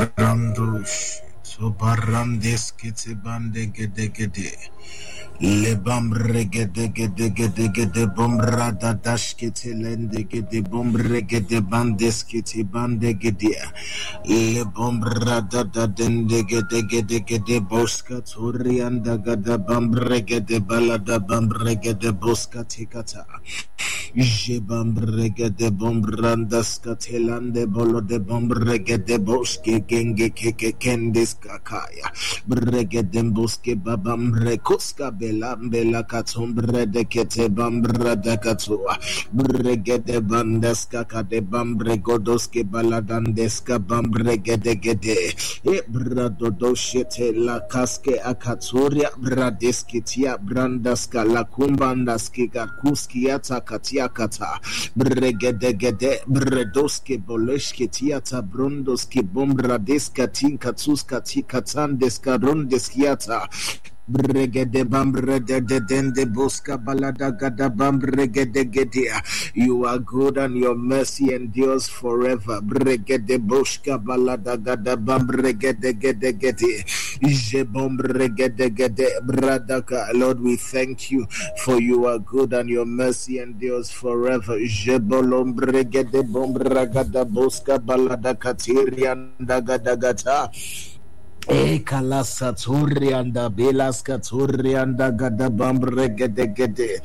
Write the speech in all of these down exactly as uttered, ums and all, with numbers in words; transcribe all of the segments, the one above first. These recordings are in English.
Randush, so Barandes Kitibande Gede Gede. Le bambre gede gede gede gede bombra da dashkete lende gede bombre gede bandeskete bande gede le bombra da da dende gede gede gede boska torianda gada bambre gede balada bambre gede boska tikata je bambre gede bombranda skatelande bolo de bombre gede boske genge keke kendes kakaya bregede boske babambre koska Bela katumbre de kete bambra de katua bregede bandeska kade bambre godoske baladandeska bambre gede gede e brado doshete la kaske akaturia bradeski tia brandaska la kumbandaski kakuski ata katia kata bregede gede bredoske boleshki tia ta brundoski bombra deska tinka tuska tikatandeska rondeskiata Bregede bambrede de dende boska balada gada bambregede gedea. You are good and your mercy endures forever. Bregede boska balada gada bambregede gede gede. Je bombregede gede bradaka. Lord, we thank you for you are good and your mercy endures forever. Je bolombregede bombragada boska balada katirianda gada gata. E kalasa turianda belaska turianda gada bambre gede gede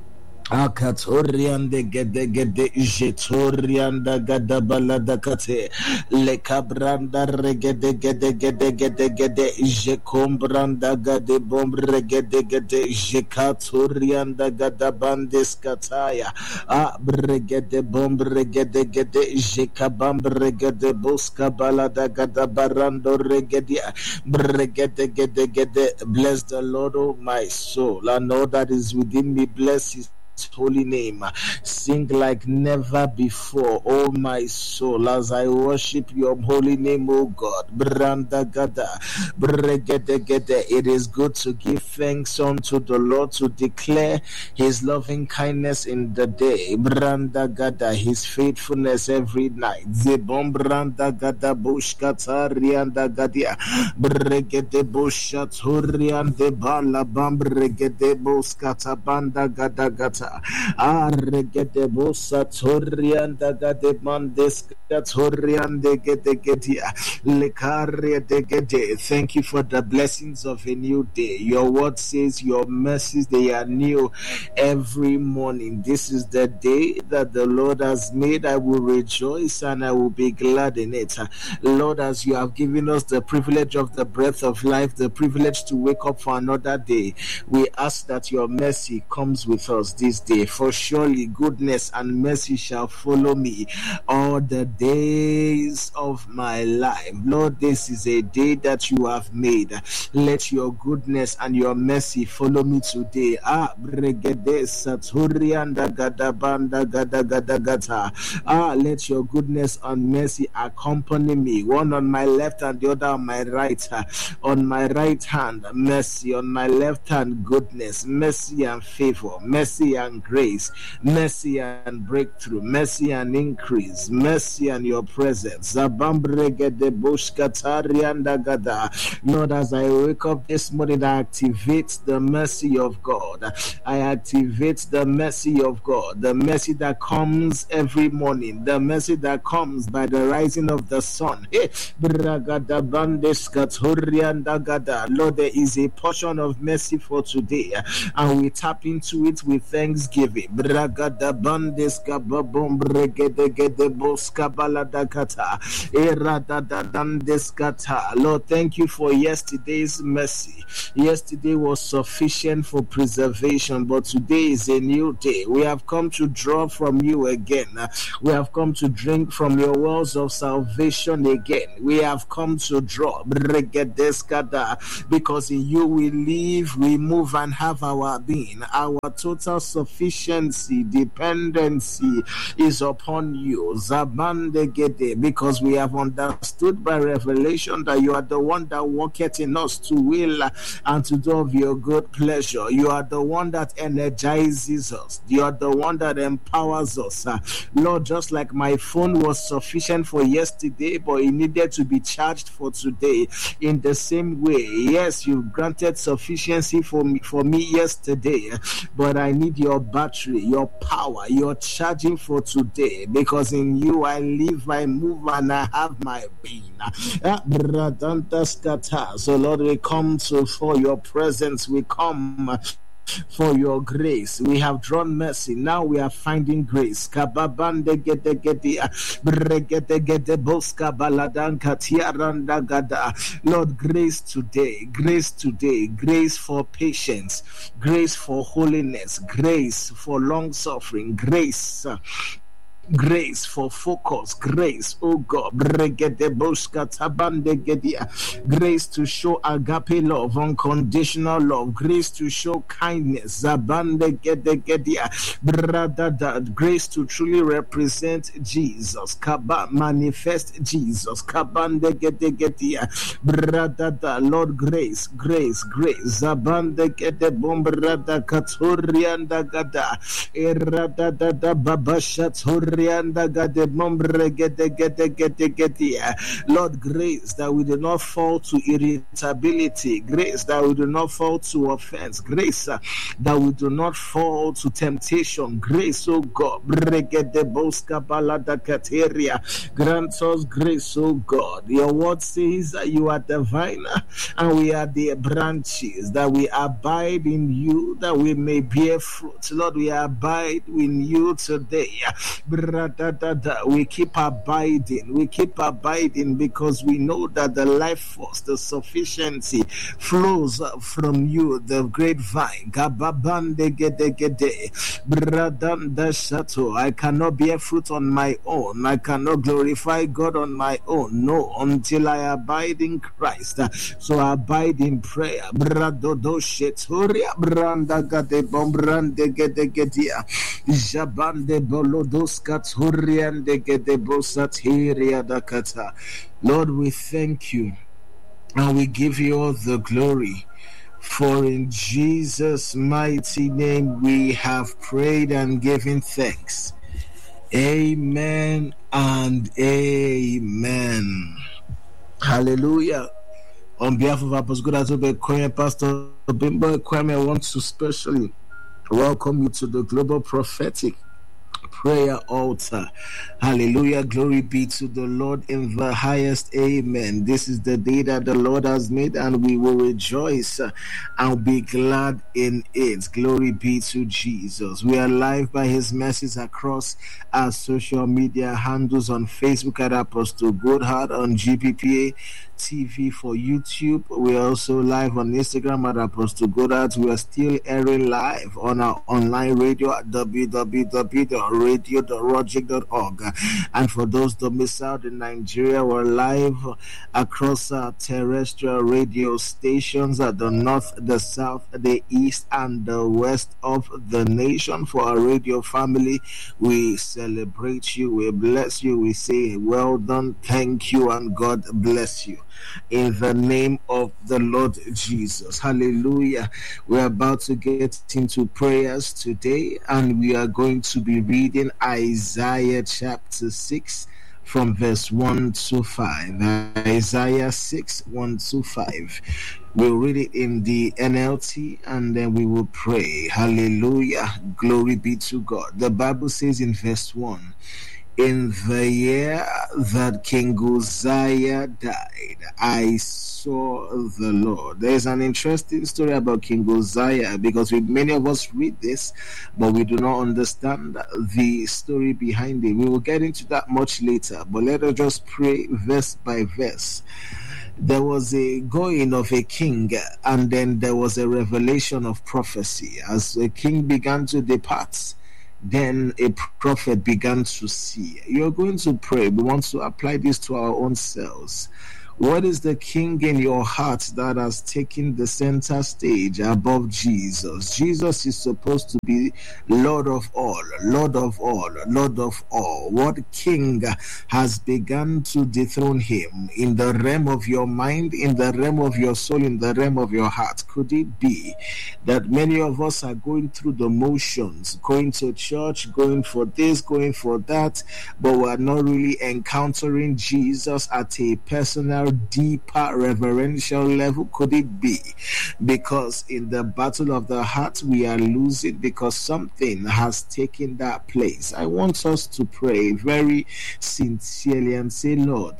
Akatoriande gede gede jetorianda gada balada kate le cabranda regede gede gede gede gede je combranda gade bombre gede gede je katorianda gada bandes kataya a bregede bombre gede gede je kabambre gede boska balada gada barando regedia bregede gede gede. Bless the Lord, oh my soul, and all that is within me. Bless his holy name. Sing like never before, oh my soul, as I worship your holy name, oh God. Branda gada, bregede gede. It is good to give thanks unto the Lord, to declare his loving kindness in the day. Branda gada, his faithfulness every night. Zebom branda gada bushkata rianda gadia. Bregede bushaturiande bala bam bregede buskata banda gada gata. Arregede bosa torianda gade mandeska toriande gede gedia lekaria de gede. Thank you for the blessings of a new day. Your word says your mercies, they are new every morning. This is the day that the Lord has made. I will rejoice and I will be glad in it. Lord, as you have given us the privilege of the breath of life, the privilege to wake up for another day, we ask that your mercy comes with us this day. For surely goodness and mercy shall follow me all the days of my life. Lord, this is a day that you have made. Let your goodness and your mercy follow me today. Ah, bregede saturianda gada banda gada gada gata. Ah, let your goodness and mercy accompany me, one on my left and the other on my right. On my right hand, mercy. On my left hand, goodness, mercy and favor, mercy and grace, mercy and breakthrough, mercy and increase, mercy and your presence. Lord, as I wake up this morning, I activate the mercy of God. I activate the mercy of God, the mercy that comes every morning, the mercy that comes by the rising of the sun. Lord, there is a portion of mercy for today, and we tap into it with thanksgiving. Bragada bandeska babom bregede gede boska baladakata erada dandeskata. Lord, thank you for yesterday's mercy. Yesterday was sufficient for preservation, but today is a new day. We have come to draw from you again. We have come to drink from your wells of salvation again. We have come to draw bregedeskada, because in you we live, we move, and have our being. Our total sufficiency sufficiency, dependency is upon you. Zabandegede, because we have understood by revelation that you are the one that worketh in us to will and to do of your good pleasure. You are the one that energizes us. You are the one that empowers us. Uh, Lord, just like my phone was sufficient for yesterday, but it needed to be charged for today, in the same way, yes, you granted sufficiency for me, for me yesterday, but I need your battery, your power, your charging for today, because in you I live, I move, and I have my being. So Lord, we come to for your presence, we come for your grace. We have drawn mercy, now we are finding grace. Kababande gede gede bregede gede boska baladanka tiaranda gada. Lord, grace today, grace today, grace for patience, grace for holiness, grace for long suffering, grace grace for focus, grace, oh God, grace to show agape love, unconditional love, grace to show kindness, grace to truly represent Jesus, manifest Jesus, Lord, grace, grace, grace, Lord, grace that we do not fall to irritability, grace that we do not fall to offense, grace uh, that we do not fall to temptation, grace, oh God, grant us grace, oh God. Your word says that you are the vine and we are the branches, that we abide in you, that we may bear fruit. Lord, we abide in you today. We keep abiding, we keep abiding because we know that the life force, the sufficiency flows from you, the great vine. I cannot bear fruit on my own, I cannot glorify God on my own, no, until I abide in Christ. So I abide in prayer. Lord, we thank you and we give you all the glory, for in Jesus' mighty name we have prayed and given thanks. Amen and amen. Hallelujah. On behalf of Apostle Godatobe Kwame, Pastor Bimbo Kwame, I want to specially welcome you to the Global Prophetic Prayer Altar. Hallelujah. Glory be to the Lord in the highest. Amen. This is the day that the Lord has made, and we will rejoice and be glad in it. Glory be to Jesus. We are live by his mercies across our social media handles, on Facebook at Apostle Goodheart, on G P P A T V for YouTube. We are also live on Instagram at Apostle Goodheart. We are still airing live on our online radio at w w w dot radio dot rogic dot org. And for those domiciled in Nigeria, we're live across our terrestrial radio stations at the north, the south, the east, and the west of the nation. For our radio family, we celebrate you, we bless you, we say well done, thank you, and God bless you. In the name of the Lord Jesus. Hallelujah. We're about to get into prayers today, and we are going to be reading Isaiah chapter six from verse one to five. Isaiah six, one to five. We'll read it in the N L T and then we will pray. Hallelujah. Glory be to God. The Bible says in verse one, in the year that King Uzziah died, I saw the Lord. There's an interesting story about King Uzziah, because we, many of us read this, but we do not understand the story behind it. We will get into that much later, but let us just pray verse by verse. There was a going of a king, and then there was a revelation of prophecy. As the king began to depart, then a prophet began to see. You're going to pray. We want to apply this to our own selves. What is the king in your heart that has taken the center stage above Jesus? Jesus is supposed to be Lord of all, Lord of all, Lord of all. What king has begun to dethrone him in the realm of your mind, in the realm of your soul, in the realm of your heart? Could it be that many of us are going through the motions, going to church, going for this, going for that, but we're not really encountering Jesus at a personal, deeper, reverential level? Could it be because in the battle of the heart we are losing because something has taken that place? I want us to pray very sincerely and say, Lord,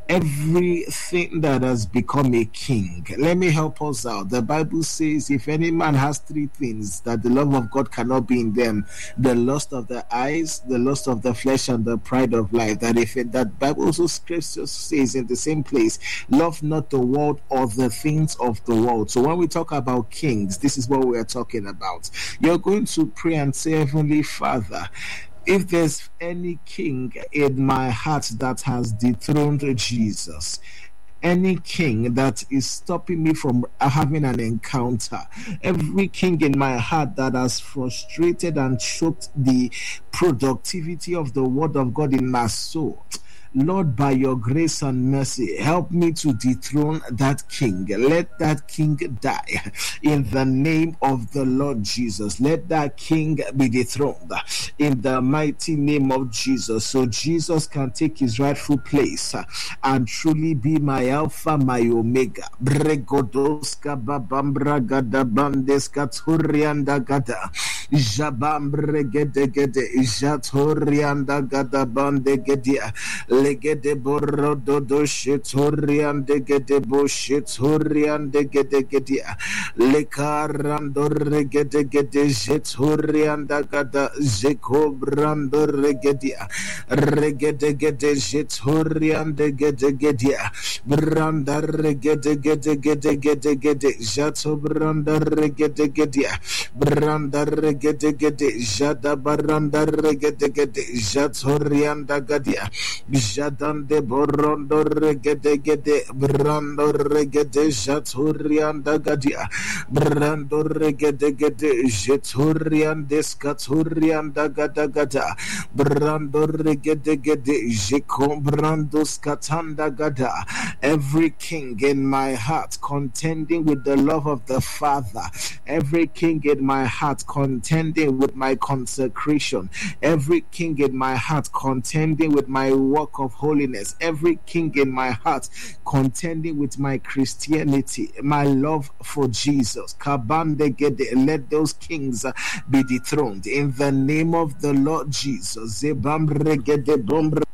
everything that has become a king, let me help us out. The Bible says, if any man has three things, that the love of God cannot be in them: the lust of the eyes, the lust of the flesh, and the pride of life. That if it, that Bible also scripture says in the same place, love not the world or the things of the world. So when we talk about kings, this is what we are talking about. You're going to pray and say, Heavenly Father, if there's any king in my heart that has dethroned Jesus, any king that is stopping me from having an encounter, every king in my heart that has frustrated and choked the productivity of the word of God in my soul, Lord, by your grace and mercy, help me to dethrone that king. Let that king die in the name of the Lord Jesus. Let that king be dethroned in the mighty name of Jesus, so Jesus can take his rightful place and truly be my Alpha, my Omega. Bregodoska babambra gada bandeska turianda gada jabambre gede gede jatorianda gada bande gedia legede borro dodo shetoriande gede bo shetoriande gede gedia lekarando regede gede jetorianda gada zeko brando regedia regede gede jetoriande gede gedia branda regede gede gede gede gede jato branda regede gedia branda regede gede jada baranda regede gede jatorianda gadia jadande borondo regede gede brando regede jatorianda gadia brando regede gede jetoriande skaturianda gada gada brando regede gede jekombrando skatanda gada. Every king in my heart contending with the love of the Father, every king in my heart contending with my consecration, every king in my heart contending with my work of holiness, every king in my heart contending with my Christianity, my love for Jesus, kabande gede, let those kings be dethroned in the name of the Lord Jesus. Zebambre gede bombre